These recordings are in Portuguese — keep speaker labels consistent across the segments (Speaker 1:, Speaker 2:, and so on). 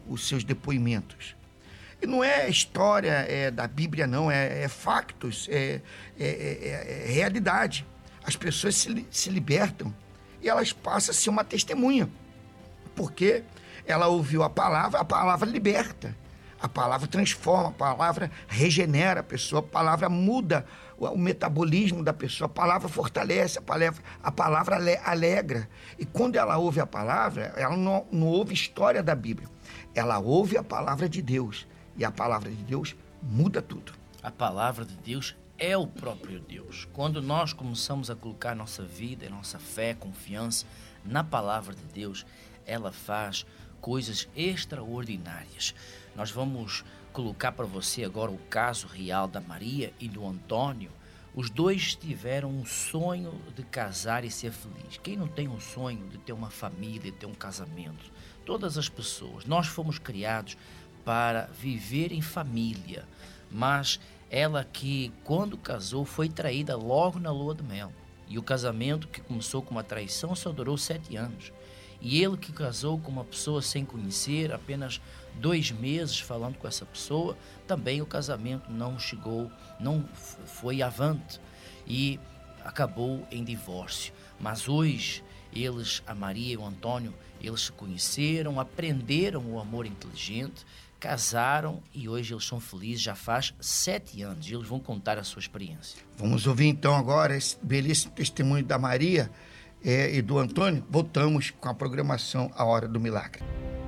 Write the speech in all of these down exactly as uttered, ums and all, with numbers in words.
Speaker 1: os seus depoimentos. E não é história é, da Bíblia, não, é, é factos, é, é, é, é realidade. As pessoas se, se libertam e elas passam a ser uma testemunha, porque ela ouviu a palavra, a palavra liberta, a palavra transforma, a palavra regenera a pessoa, a palavra muda o, o metabolismo da pessoa, a palavra fortalece, a palavra, a palavra alegra. E quando ela ouve a palavra, ela não, não ouve história da Bíblia, ela ouve a palavra de Deus. E a palavra de Deus muda tudo.
Speaker 2: A palavra de Deus é o próprio Deus. Quando nós começamos a colocar nossa vida, nossa fé, confiança na palavra de Deus, ela faz coisas extraordinárias. Nós vamos colocar para você agora o caso real da Maria e do Antônio. Os dois tiveram um sonho de casar e ser feliz. Quem não tem um sonho de ter uma família, de ter um casamento? Todas as pessoas. Nós fomos criados para viver em família, mas ela que, quando casou, foi traída logo na lua de mel. E o casamento, que começou com uma traição, só durou sete anos. E ele que casou com uma pessoa sem conhecer, apenas dois meses falando com essa pessoa, também o casamento não chegou, não foi avante e acabou em divórcio. Mas hoje, eles, a Maria e o Antônio, eles se conheceram, aprenderam o amor inteligente, casaram e hoje eles são felizes, já faz sete anos, e eles vão contar a sua experiência.
Speaker 1: Vamos ouvir então agora esse belíssimo testemunho da Maria é, e do Antônio. Voltamos com a programação A Hora do Milagre.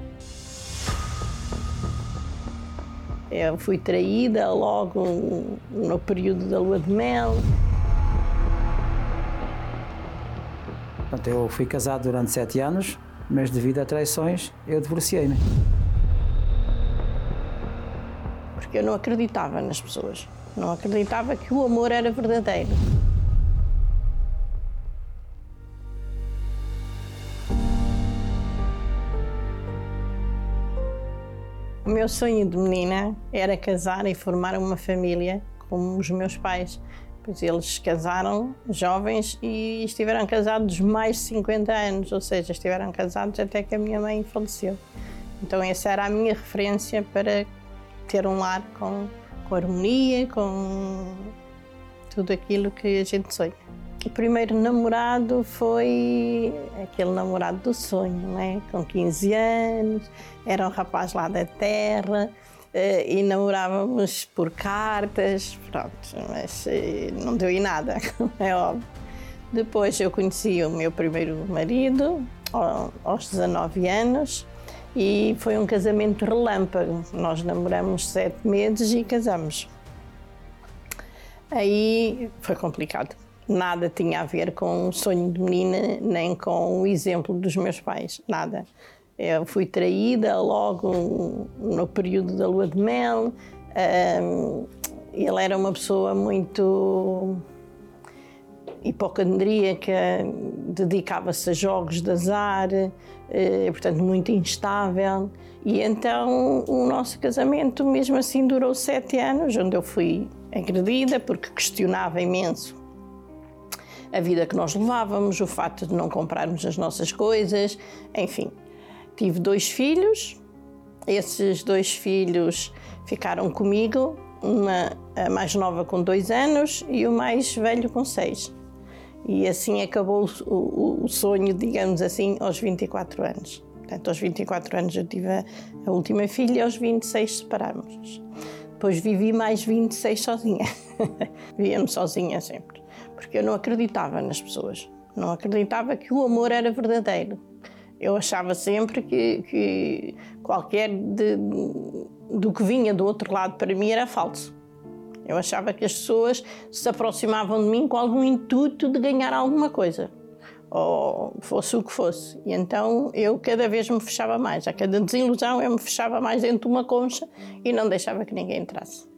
Speaker 3: Eu fui traída logo no período da lua de mel.
Speaker 4: Portanto, eu fui casado durante sete anos, mas devido a traições eu divorciei-me.
Speaker 3: Porque eu não acreditava nas pessoas, não acreditava que o amor era verdadeiro. O meu sonho de menina era casar e formar uma família como os meus pais. Pois eles casaram jovens e estiveram casados mais de cinquenta anos, ou seja, estiveram casados até que a minha mãe faleceu. Então essa era a minha referência para ter um lar com, com harmonia, com tudo aquilo que a gente sonha. O primeiro namorado foi aquele namorado do sonho, não é? Com quinze anos, era um rapaz lá da terra, e namorávamos por cartas, pronto, mas não deu em nada, é óbvio. Depois eu conheci o meu primeiro marido, aos dezanove anos, e foi um casamento relâmpago. Nós namoramos sete meses e casamos. Aí foi complicado. Nada tinha a ver com o sonho de menina, nem com o exemplo dos meus pais, nada. Eu fui traída logo no período da lua de mel. Ele era uma pessoa muito hipocondríaca, dedicava-se a jogos de azar, portanto muito instável. E então o nosso casamento mesmo assim durou sete anos, onde eu fui agredida porque questionava imenso a vida que nós levávamos, o facto de não comprarmos as nossas coisas, enfim. Tive dois filhos, esses dois filhos ficaram comigo, uma a mais nova com dois anos e o mais velho com seis. E assim acabou o, o, o sonho, digamos assim, aos vinte e quatro anos. Portanto, aos vinte e quatro anos eu tive a, a última filha e aos vinte e seis separámos-nos. Depois vivi mais vinte e seis sozinha. Vivia-me sozinha sempre. Porque eu não acreditava nas pessoas. Não acreditava que o amor era verdadeiro. Eu achava sempre que, que qualquer de, do que vinha do outro lado para mim era falso. Eu achava que as pessoas se aproximavam de mim com algum intuito de ganhar alguma coisa, ou fosse o que fosse. E então eu cada vez me fechava mais. A cada desilusão eu me fechava mais dentro de uma concha e não deixava que ninguém entrasse.